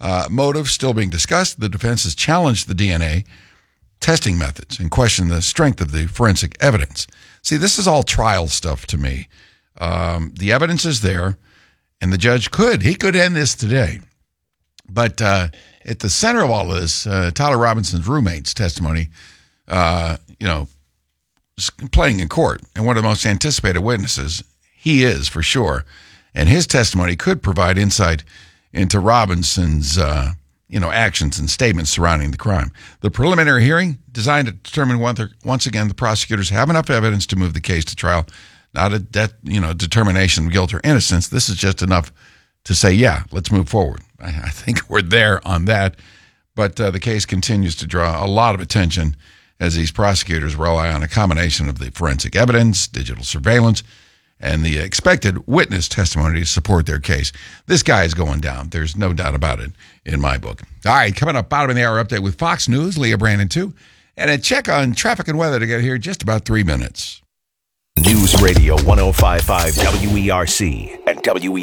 Motive still being discussed. The defense has challenged the DNA testing methods and questioned the strength of the forensic evidence. See, this is all trial stuff to me. The evidence is there, and the judge could end this today. But at the center of all of this, Tyler Robinson's roommate's testimony, playing in court, and one of the most anticipated witnesses, he is for sure. And his testimony could provide insight into Robinson's, actions and statements surrounding the crime. The preliminary hearing designed to determine whether, once again, the prosecutors have enough evidence to move the case to trial. Not a determination of guilt or innocence. This is just enough to say, yeah, let's move forward. I think we're there on that. But the case continues to draw a lot of attention as these prosecutors rely on a combination of the forensic evidence, digital surveillance, and the expected witness testimony to support their case. This guy is going down. There's no doubt about it in my book. All right, coming up, bottom of the hour update with Fox News, Leah Brandon, too. And a check on traffic and weather to get here in just about 3 minutes. News Radio 105.5 WERC and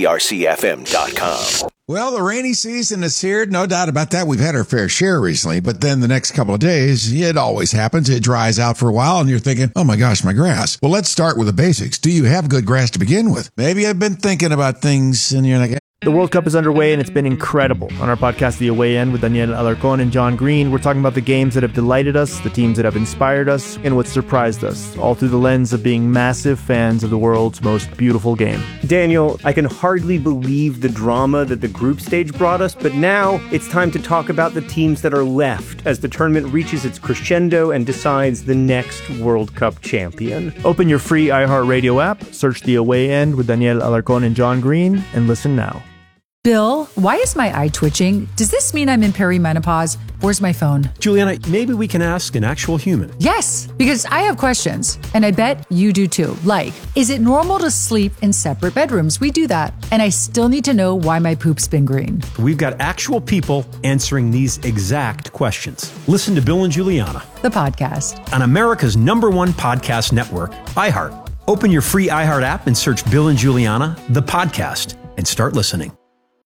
WERCFM.com. Well, the rainy season is here. No doubt about that. We've had our fair share recently, but then the next couple of days, it always happens. It dries out for a while and you're thinking, oh my gosh, my grass. Well, let's start with the basics. Do you have good grass to begin with? Maybe I've been thinking about things and you're like, the World Cup is underway and it's been incredible. On our podcast, The Away End, with Daniel Alarcón and John Green, we're talking about the games that have delighted us, the teams that have inspired us, and what surprised us, all through the lens of being massive fans of the world's most beautiful game. Daniel, I can hardly believe the drama that the group stage brought us, but now it's time to talk about the teams that are left as the tournament reaches its crescendo and decides the next World Cup champion. Open your free iHeartRadio app, search The Away End with Daniel Alarcón and John Green, and listen now. Bill, why is my eye twitching? Does this mean I'm in perimenopause? Where's my phone? Juliana, maybe we can ask an actual human. Yes, because I have questions, and I bet you do too. Like, is it normal to sleep in separate bedrooms? We do that. And I still need to know why my poop's been green. We've got actual people answering these exact questions. Listen to Bill and Juliana, the podcast, on America's #1 podcast network, iHeart. Open your free iHeart app and search Bill and Juliana, the podcast, and start listening.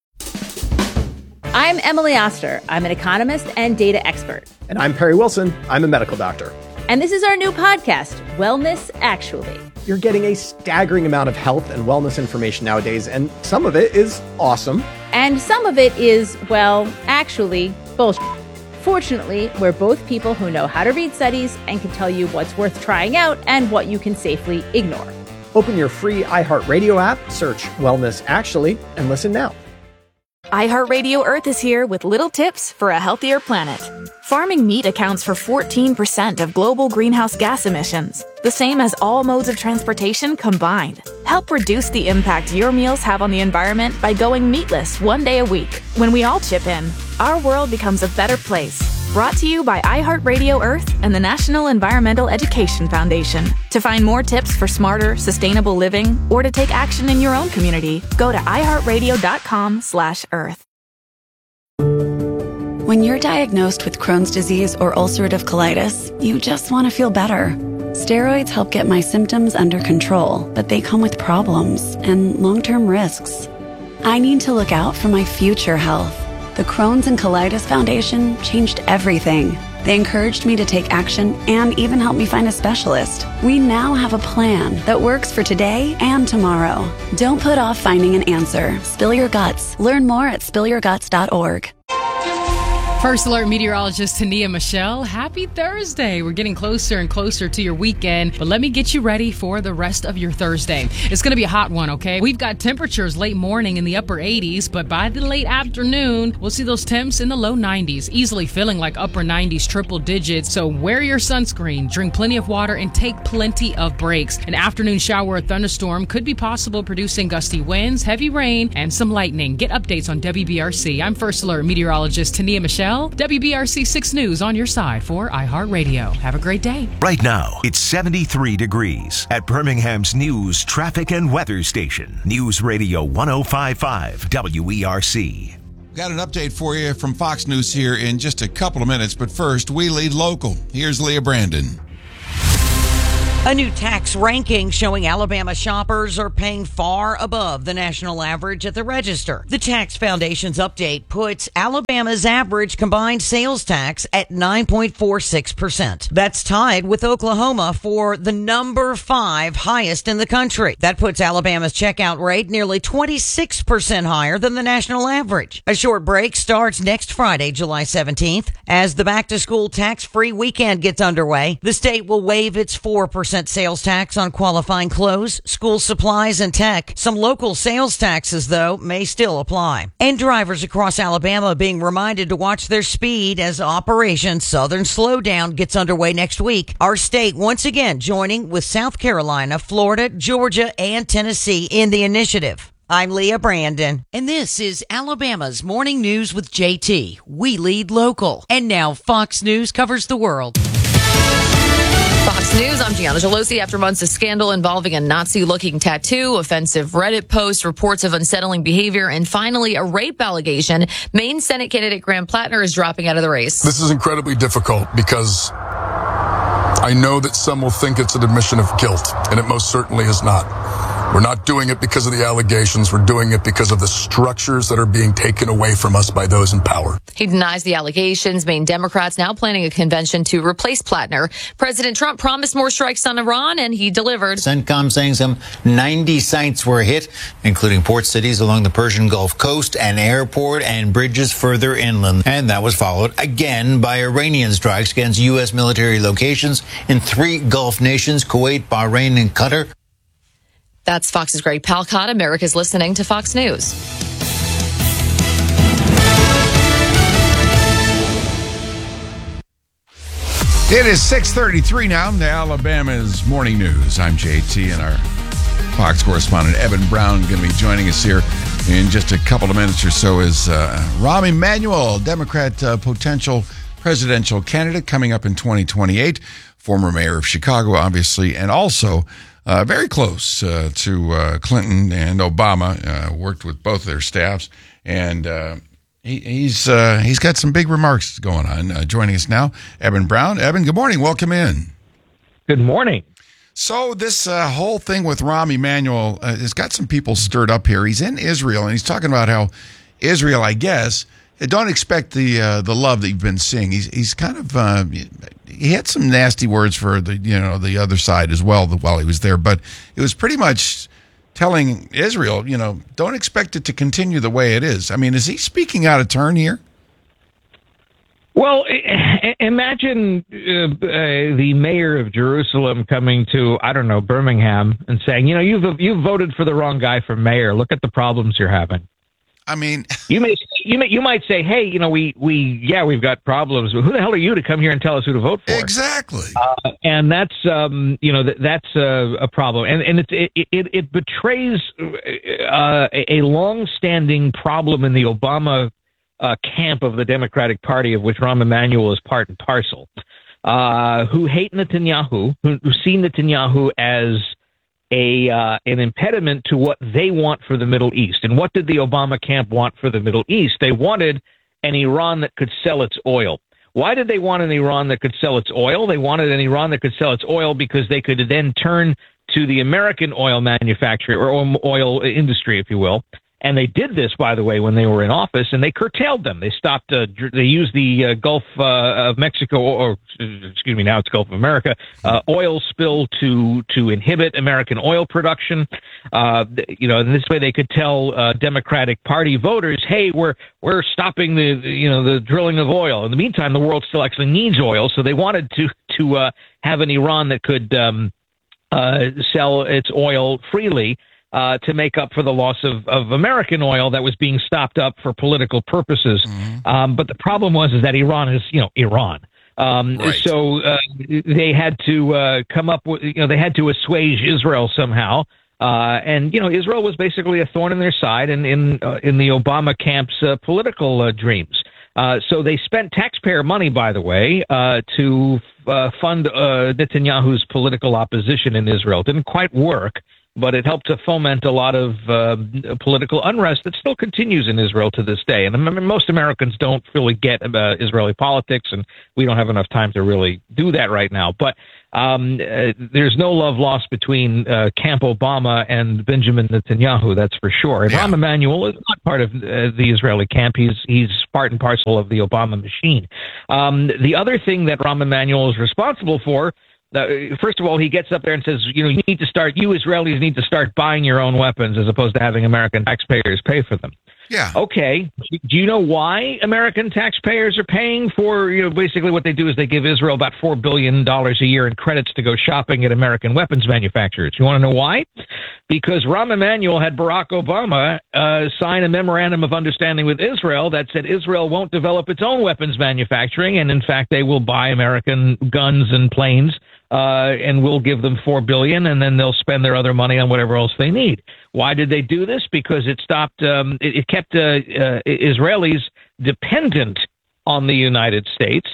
I'm Emily Oster. I'm an economist and data expert. And I'm Perry Wilson. I'm a medical doctor. And this is our new podcast, Wellness Actually. You're getting a staggering amount of health and wellness information nowadays, and some of it is awesome. And some of it is, well, actually, bullshit. Fortunately, we're both people who know how to read studies and can tell you what's worth trying out and what you can safely ignore. Open your free iHeartRadio app, search Wellness Actually, and listen now. iHeartRadio Earth is here with little tips for a healthier planet. Farming meat accounts for 14% of global greenhouse gas emissions, the same as all modes of transportation combined. Help reduce the impact your meals have on the environment by going meatless 1 day a week. When we all chip in, our world becomes a better place. Brought to you by iHeartRadio Earth and the National Environmental Education Foundation. To find more tips for smarter, sustainable living, or to take action in your own community, go to iHeartRadio.com/Earth. When you're diagnosed with Crohn's disease or ulcerative colitis, you just want to feel better. Steroids help get my symptoms under control, but they come with problems and long-term risks. I need to look out for my future health. The Crohn's and Colitis Foundation changed everything. They encouraged me to take action and even helped me find a specialist. We now have a plan that works for today and tomorrow. Don't put off finding an answer. Spill your guts. Learn more at spillyourguts.org. First Alert meteorologist Tania Michelle, happy Thursday. We're getting closer and closer to your weekend, but let me get you ready for the rest of your Thursday. It's going to be a hot one, okay? We've got temperatures late morning in the upper 80s, but by the late afternoon, we'll see those temps in the low 90s, easily feeling like upper 90s, triple digits. So wear your sunscreen, drink plenty of water, and take plenty of breaks. An afternoon shower or thunderstorm could be possible, producing gusty winds, heavy rain, and some lightning. Get updates on WBRC. I'm First Alert meteorologist Tania Michelle. WBRC 6 News on your side for iHeartRadio. Have a great day. Right now, it's 73 degrees at Birmingham's news, traffic, and weather station. News Radio 105.5 WERC. Got an update for you from Fox News here in just a couple of minutes, but first, we lead local. Here's Leah Brandon. A new tax ranking showing Alabama shoppers are paying far above the national average at the register. The Tax Foundation's update puts Alabama's average combined sales tax at 9.46%. That's tied with Oklahoma for the number 5 highest in the country. That puts Alabama's checkout rate nearly 26% higher than the national average. A short break starts next Friday, July 17th. As the back-to-school tax-free weekend gets underway, the state will waive its 4% sales tax on qualifying clothes, school supplies, and tech. Some local sales taxes, though, may still apply. And drivers across Alabama being reminded to watch their speed as Operation Southern Slowdown gets underway next week. Our state once again joining with South Carolina, Florida, Georgia, and Tennessee in the initiative. I'm Leah Brandon, and this is Alabama's Morning News with JT. We lead local. And now Fox News covers the world. Fox News, I'm Gianna Gelosi. After months of scandal involving a Nazi-looking tattoo, offensive Reddit posts, reports of unsettling behavior, and finally a rape allegation, Maine Senate candidate Graham Plattner is dropping out of the race. This is incredibly difficult because I know that some will think it's an admission of guilt, and it most certainly is not. We're not doing it because of the allegations. We're doing it because of the structures that are being taken away from us by those in power. He denies the allegations. Maine Democrats now planning a convention to replace Plattner. President Trump promised more strikes on Iran, and he delivered. CENTCOM saying some 90 sites were hit, including port cities along the Persian Gulf coast, an airport, and bridges further inland. And that was followed again by Iranian strikes against U.S. military locations in 3 Gulf nations, Kuwait, Bahrain, and Qatar. That's Fox's Greg Palcott. America's listening to Fox News. It is 6:33 now. The Alabama's Morning News. I'm JT, and our Fox correspondent Evan Brown going to be joining us here in just a couple of minutes or so. Is Rahm Emanuel, Democrat potential presidential candidate coming up in 2028, former mayor of Chicago, obviously, and also very close to Clinton and Obama. Worked with both their staffs, and he's got some big remarks going on. Joining us now, Evan Brown. Evan, good morning. Welcome in. Good morning. So this whole thing with Rahm Emanuel has got some people stirred up here. He's in Israel, and he's talking about how Israel, I guess, don't expect the love that you've been seeing. He's kind of he had some nasty words for the other side as well while he was there, but it was pretty much telling Israel, don't expect it to continue the way it is. I mean, is he speaking out of turn here? Well, imagine the mayor of Jerusalem coming to, I don't know, Birmingham and saying, you've voted for the wrong guy for mayor. Look at the problems you're having. I mean, you might say, hey, we've got problems, but who the hell are you to come here and tell us who to vote for? Exactly. And that's that's a problem, and it betrays a long-standing problem in the Obama camp of the Democratic Party, of which Rahm Emanuel is part and parcel, who hate Netanyahu, who see Netanyahu as an impediment to what they want for the Middle East. And what did the Obama camp want for the Middle East? They wanted an Iran that could sell its oil. Why did they want an Iran that could sell its oil? They wanted an Iran that could sell its oil because they could then turn to the American oil manufacturer, or oil industry, if you will. And they did this, by the way, when they were in office, and they curtailed them. They stopped. They used the Gulf of Mexico, or excuse me, now it's Gulf of America, oil spill to inhibit American oil production. And this way they could tell Democratic Party voters, "Hey, we're stopping the drilling of oil." In the meantime, the world still actually needs oil, so they wanted to have an Iran that could sell its oil freely. To make up for the loss of American oil that was being stopped up for political purposes. Mm-hmm. But the problem was that Iran is, Iran. Right. So they had to come up with, they had to assuage Israel somehow. And Israel was basically a thorn in their side and in the Obama camp's political dreams. So they spent taxpayer money, by the way, to fund Netanyahu's political opposition in Israel. It didn't quite work. but it helped to foment a lot of political unrest that still continues in Israel to this day. And I mean, most Americans don't really get Israeli politics, and we don't have enough time to really do that right now. But there's no love lost between Camp Obama and Benjamin Netanyahu, that's for sure. And Rahm Emanuel is not part of the Israeli camp. He's part and parcel of the Obama machine. The other thing that Rahm Emanuel is responsible for, first of all, he gets up there and says, you Israelis need to start buying your own weapons as opposed to having American taxpayers pay for them. Yeah. Okay. Do you know why American taxpayers are paying for, basically what they do is they give Israel about $4 billion a year in credits to go shopping at American weapons manufacturers. You want to know why? Because Rahm Emanuel had Barack Obama sign a memorandum of understanding with Israel that said Israel won't develop its own weapons manufacturing, and in fact they will buy American guns and planes, and we'll give them $4 billion, and then they'll spend their other money on whatever else they need. Why did they do this? Because it stopped. It kept Israelis dependent on the United States,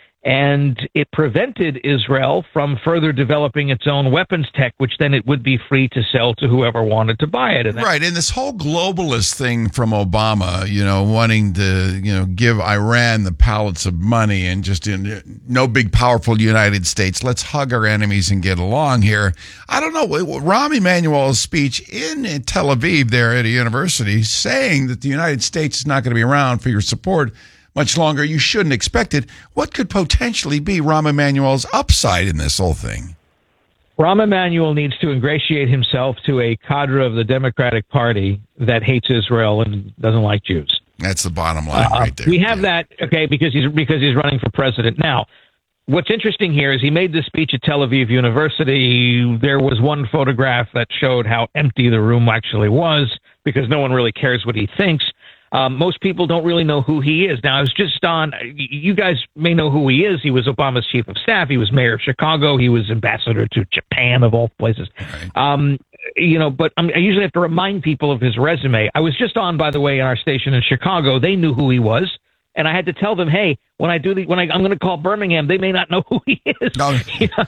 and it prevented Israel from further developing its own weapons tech, which then it would be free to sell to whoever wanted to buy it. Right, and this whole globalist thing from Obama, wanting to, give Iran the pallets of money and just no big, powerful United States. Let's hug our enemies and get along here. I don't know. Rahm Emanuel's speech in Tel Aviv there at a university saying that the United States is not going to be around for your support much longer. You shouldn't expect it. What could potentially be Rahm Emanuel's upside in this whole thing? Rahm Emanuel needs to ingratiate himself to a cadre of the Democratic Party that hates Israel and doesn't like Jews. That's the bottom line right there. We have that, okay, because he's running for president. Now, what's interesting here is he made this speech at Tel Aviv University. There was one photograph that showed how empty the room actually was because no one really cares what he thinks. Most people don't really know who he is. Now, I was just on, you guys may know who he is. He was Obama's chief of staff. He was mayor of Chicago. He was ambassador to Japan, of all places. Right. But I usually have to remind people of his resume. I was just on, by the way, in our station in Chicago. They knew who he was. And I had to tell them, hey, when I'm going to call Birmingham, they may not know who he is. No,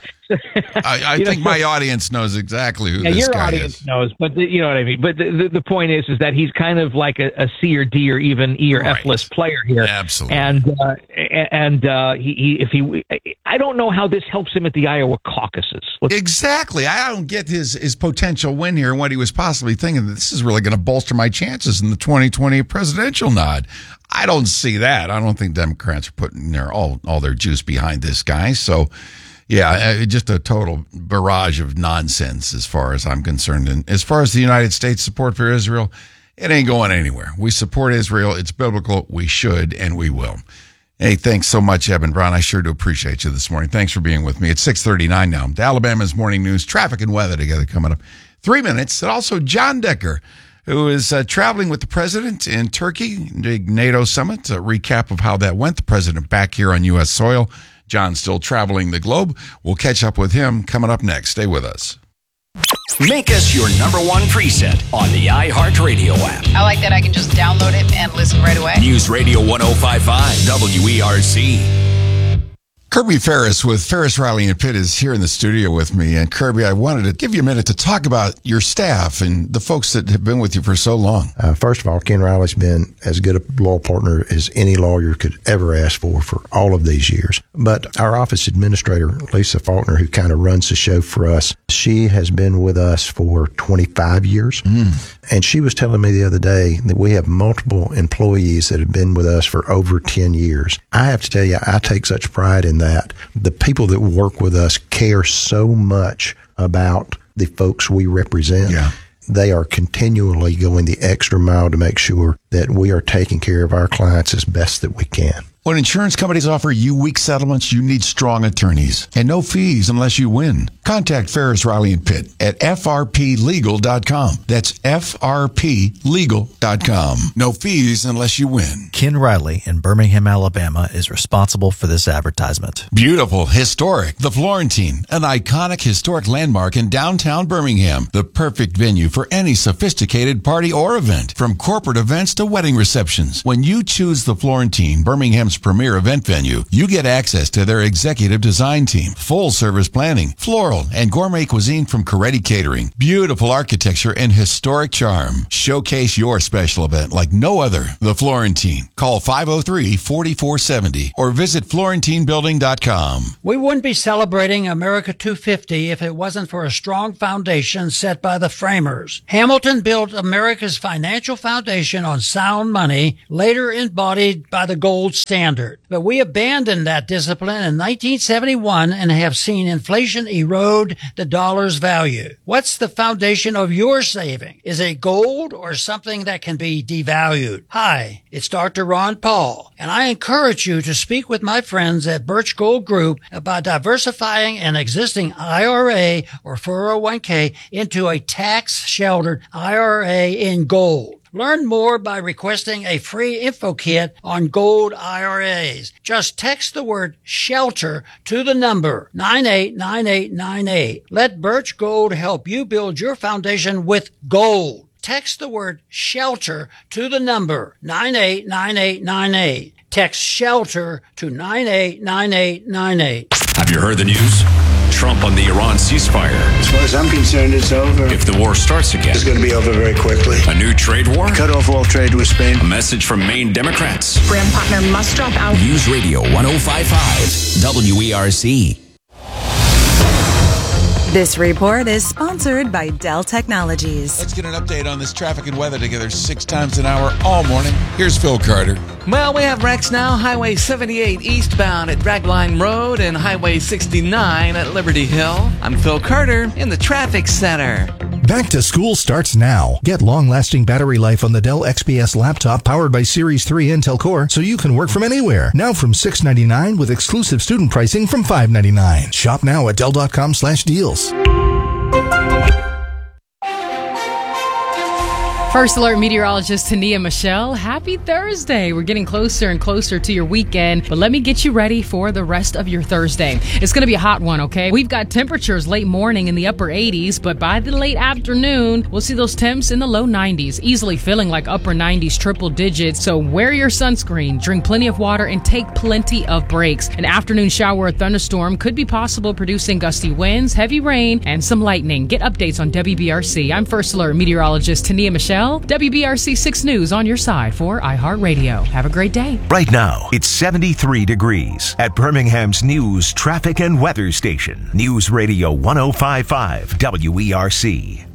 I think my audience knows exactly who this your guy audience is. knows, but you know what I mean. But the point is that he's kind of like a C or D or even E or F-less player here. Absolutely. And I don't know how this helps him at the Iowa caucuses. Exactly. I don't get his potential win here and what he was possibly thinking. This is really going to bolster my chances in the 2020 presidential nod. I don't see that. I don't think Democrats are putting all their juice behind this guy. So, yeah, just a total barrage of nonsense as far as I'm concerned. And as far as the United States support for Israel, it ain't going anywhere. We support Israel. It's biblical. We should, and we will. Hey, thanks so much, Eben Brown. I sure do appreciate you this morning. Thanks for being with me. It's 6:39 now. The Alabama's Morning News, traffic and weather together coming up. 3 minutes. And also John Decker, who is traveling with the president in Turkey, big NATO summit. A recap of how that went. The president back here on U.S. soil. John's still traveling the globe. We'll catch up with him coming up next. Stay with us. Make us your number one preset on the iHeartRadio app. I like that I can just download it and listen right away. News Radio 105.5 WERC. Kirby Ferris with Ferris, Riley, and Pitt is here in the studio with me. And Kirby, I wanted to give you a minute to talk about your staff and the folks that have been with you for so long. First of all, Ken Riley's been as good a law partner as any lawyer could ever ask for all of these years. But our office administrator, Lisa Faulkner, who kind of runs the show for us, she has been with us for 25 years. And she was telling me the other day that we have multiple employees that have been with us for over 10 years. I have to tell you, I take such pride in that. The people that work with us care so much about the folks we represent. Yeah. They are continually going the extra mile to make sure that we are taking care of our clients as best that we can. When insurance companies offer you weak settlements, you need strong attorneys and no fees unless you win. Contact Ferris, Riley, and Pitt at frplegal.com. That's frplegal.com. No fees unless you win. Ken Riley in Birmingham, Alabama is responsible for this advertisement. Beautiful, historic. The Florentine, an iconic historic landmark in downtown Birmingham. The perfect venue for any sophisticated party or event. From corporate events to wedding receptions. When you choose the Florentine, Birmingham's premier event venue, you get access to their executive design team, full service planning, floral and gourmet cuisine from Coretti Catering, beautiful architecture and historic charm. Showcase your special event like no other. The Florentine. Call 503-4470 or visit FlorentineBuilding.com. We wouldn't be celebrating America 250 if it wasn't for a strong foundation set by the framers. Hamilton built America's financial foundation on sound money, later embodied by the gold standard. But we abandoned that discipline in 1971 and have seen inflation erode the dollar's value. What's the foundation of your saving? Is it gold or something that can be devalued? Hi, it's Dr. Ron Paul, and I encourage you to speak with my friends at Birch Gold Group about diversifying an existing IRA or 401k into a tax-sheltered IRA in gold. Learn more by requesting a free info kit on gold IRAs. Just text the word SHELTER to the number 989898. Let Birch Gold help you build your foundation with gold. Text the word SHELTER to the number 989898. Text SHELTER to 989898. Have you heard the news? Trump on the Iran ceasefire. As far as I'm concerned, it's over. If the war starts again, it's going to be over very quickly. A new trade war? Cut off all trade with Spain. A message from Maine Democrats. Graham partner must drop out. News Radio 105.5 WERC. This report is sponsored by Dell Technologies. Let's get an update on this traffic and weather together 6 times an hour all morning. Here's Phil Carter. Well, we have wrecks now. Highway 78 eastbound at Dragline Road and Highway 69 at Liberty Hill. I'm Phil Carter in the traffic center. Back to school starts now. Get long-lasting battery life on the Dell XPS laptop powered by Series 3 Intel Core so you can work from anywhere. Now from $699 with exclusive student pricing from $599. Shop now at Dell.com/deals. First Alert meteorologist Tania Michelle, happy Thursday. We're getting closer and closer to your weekend, but let me get you ready for the rest of your Thursday. It's going to be a hot one, okay? We've got temperatures late morning in the upper 80s, but by the late afternoon, we'll see those temps in the low 90s, easily feeling like upper 90s, triple digits. So wear your sunscreen, drink plenty of water, and take plenty of breaks. An afternoon shower or thunderstorm could be possible, producing gusty winds, heavy rain, and some lightning. Get updates on WBRC. I'm First Alert meteorologist Tania Michelle. WBRC 6 News on your side for iHeartRadio. Have a great day. Right now, it's 73 degrees at Birmingham's news, traffic, and weather station. News Radio 105.5 WERC.